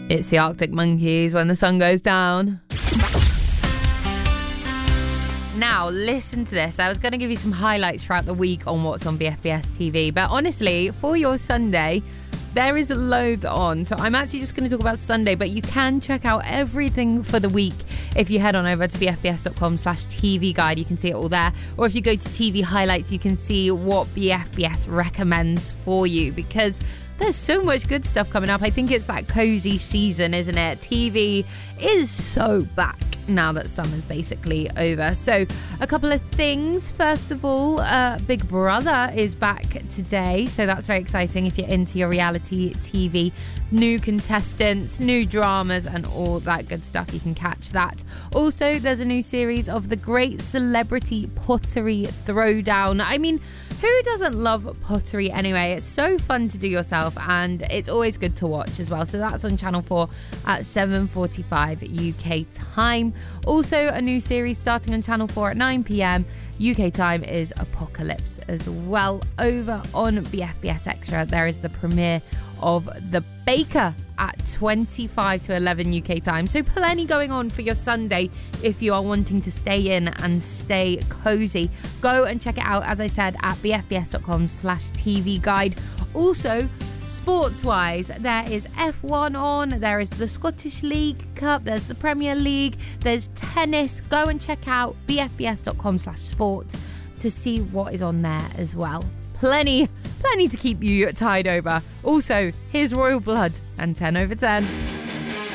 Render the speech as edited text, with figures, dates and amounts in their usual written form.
It's the Arctic Monkeys, When the Sun Goes Down. Now, listen to this. I was going to give you some highlights throughout the week on what's on BFBS TV. But honestly, for your Sunday, there is loads on. So I'm actually just going to talk about Sunday, but you can check out everything for the week if you head on over to bfbs.com/TV guide. You can see it all there. Or if you go to TV highlights, you can see what BFBS recommends for you, because there's so much good stuff coming up. I think it's that cozy season, isn't it? TV is so back now that summer's basically over. So a couple of things. First of all, Big Brother is back today. So that's very exciting if you're into your reality TV. New contestants, new dramas and all that good stuff. You can catch that. Also, there's a new series of the Great Celebrity Pottery Throwdown. I mean, who doesn't love pottery anyway? It's so fun to do yourself and it's always good to watch as well. So that's on Channel 4 at 7:45 UK time. Also, a new series starting on Channel 4 at 9 p.m. UK time is Apocalypse as well. Over on BFBS Extra, there is the premiere of The Baker at 25 to 11 UK time. So plenty going on for your Sunday if you are wanting to stay in and stay cozy. Go and check it out, as I said, at bfbs.com/TV guide. Also, sports-wise, there is F1 on, there is the Scottish League Cup, there's the Premier League, there's tennis. Go and check out bfbs.com/sport to see what is on there as well. Plenty to keep you tied over. Also, here's Royal Blood and 10 over 10.